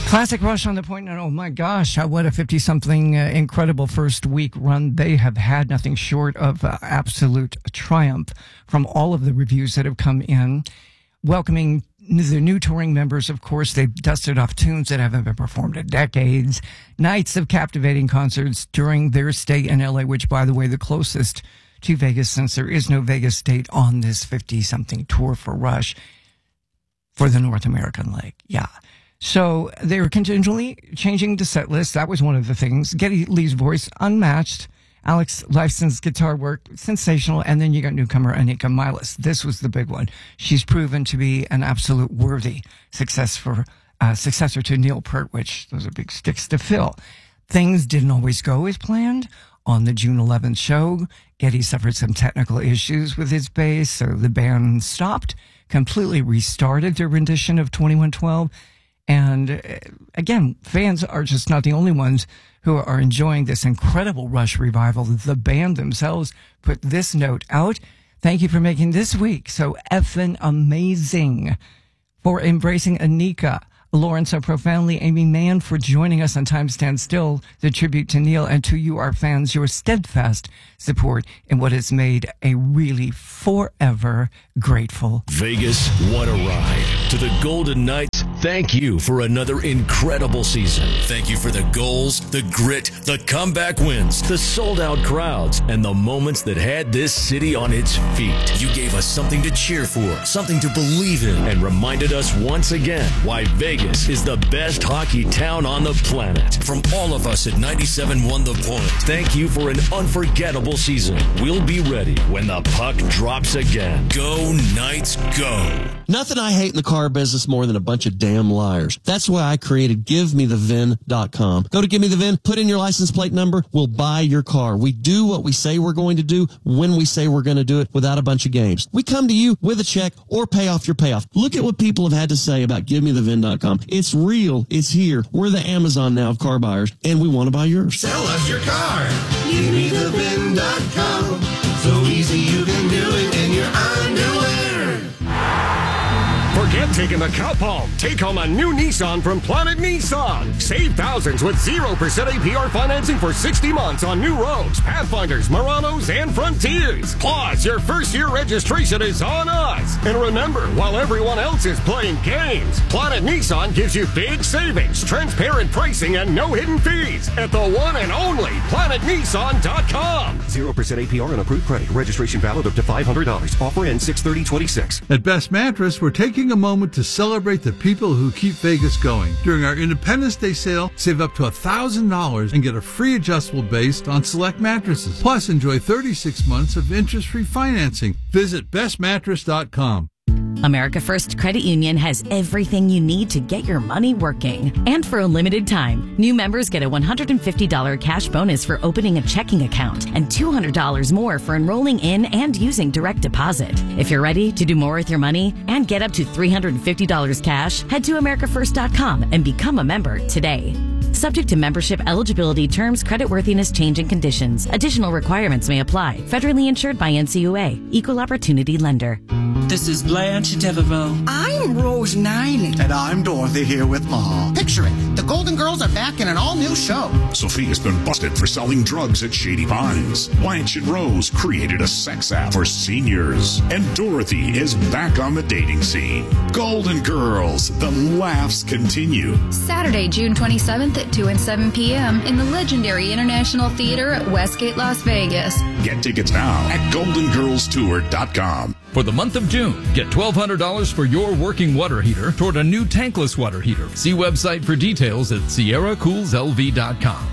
Classic Rush on the point, and oh my gosh, what a 50-something incredible first week run they have had. Nothing short of absolute triumph from all of the reviews that have come in. Welcoming the new touring members, of course, they've dusted off tunes that haven't been performed in decades. Nights of captivating concerts during their stay in LA, which, by the way, the closest to Vegas, since there is no Vegas date on this 50-something tour for Rush for the North American leg. Yeah. So they were continually changing the set list. That was one of the things. Geddy Lee's voice, unmatched. Alex Lifeson's guitar work, sensational. And then you got newcomer Anika Milas. This was the big one. She's proven to be an absolute worthy successor to Neil Peart, which those are big sticks to fill. Things didn't always go as planned. On the June 11th show, Geddy suffered some technical issues with his bass, so the band stopped, completely restarted their rendition of 2112. And again, fans are just not the only ones who are enjoying this incredible Rush revival. The band themselves put this note out. Thank you for making this week so effing amazing, for embracing Anika, Lauren so profoundly, Amy Mann for joining us on Time Stand Still, the tribute to Neil, and to you, our fans, your steadfast support in what has made a really forever grateful. Vegas, what a ride. To the Golden Knights, thank you for another incredible season. Thank you for the goals, the grit, the comeback wins, the sold-out crowds, and the moments that had this city on its feet. You gave us something to cheer for, something to believe in, and reminded us once again why Vegas is the best hockey town on the planet. From all of us at 97.1 The Point, thank you for an unforgettable season. We'll be ready when the puck drops again. Go Knights, go! Nothing I hate in the car business more than a bunch of damn liars. That's why I created GiveMeTheVIN.com. Go to Give Me the VIN, put in your license plate number, we'll buy your car. We do what we say we're going to do when we say we're going to do it, without a bunch of games. We come to you with a check or pay off your payoff. Look at what people have had to say about GiveMeTheVIN.com. It's real. It's here. We're the Amazon now of car buyers, and we want to buy yours. Sell us your car. GiveMeTheVIN.com. So easy you can do it in your underwear. Forget taking the cup home. Take home a new Nissan from Planet Nissan. Save thousands with 0% APR financing for 60 months on new Rogues, Pathfinders, Muranos, and Frontiers. Plus, your first year registration is on us. And remember, while everyone else is playing games, Planet Nissan gives you big savings, transparent pricing, and no hidden fees at the one and only PlanetNissan.com. 0% APR and approved credit. Registration valid up to $500. Offer ends 6/30/26. At Best Mattress, we're taking a moment to celebrate the people who keep Vegas going. During our Independence Day sale, save up to $1,000 and get a free adjustable base on select mattresses. Plus, enjoy 36 months of interest-free financing. Visit bestmattress.com. America First Credit Union has everything you need to get your money working. And for a limited time, new members get a $150 cash bonus for opening a checking account and $200 more for enrolling in and using direct deposit. If you're ready to do more with your money and get up to $350 cash, head to americafirst.com and become a member today. Subject to membership eligibility, terms, creditworthiness, changing conditions. Additional requirements may apply. Federally insured by NCUA. Equal Opportunity Lender. This is Blanche Devereaux. I'm Rose Nylund. And I'm Dorothy here with Ma. Picture it. The Golden Girls are back in an all-new show. Sophia's been busted for selling drugs at Shady Pines. Blanche and Rose created a sex app for seniors. And Dorothy is back on the dating scene. Golden Girls. The laughs continue. Saturday, June 27th at 2 and 7 p.m. in the legendary International Theater at Westgate, Las Vegas. Get tickets now at GoldenGirlsTour.com. For the month of June, get $1,200 for your working water heater toward a new tankless water heater. See website for details at SierraCoolsLV.com.